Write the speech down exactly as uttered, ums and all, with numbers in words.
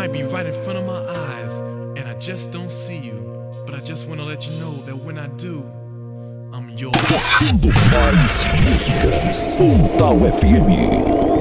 might be right in front of my eyes, and I just don't see you. But I just wanna let you know that when I do, I'm yours. Tocando mais músicas. Pontal F M.